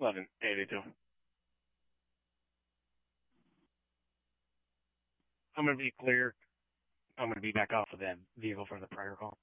1182. I'm going to be clear. I'm going to be back off of that vehicle from the prior call.